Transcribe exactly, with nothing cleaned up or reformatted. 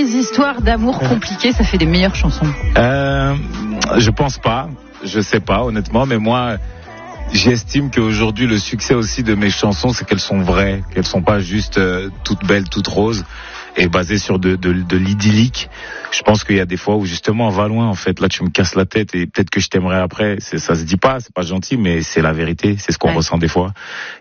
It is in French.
des histoires d'amour compliquées, ça fait des meilleures chansons. Euh, je pense pas. Je sais pas, honnêtement, mais moi, j'estime qu'aujourd'hui, le succès aussi de mes chansons, c'est qu'elles sont vraies, qu'elles sont pas juste euh, toutes belles, toutes roses, et basées sur de, de, de l'idyllique. Je pense qu'il y a des fois où justement, on va loin, en fait. Là, tu me casses la tête et peut-être que je t'aimerai après. C'est, ça se dit pas, c'est pas gentil, mais c'est la vérité. C'est ce qu'on ouais. ressent des fois.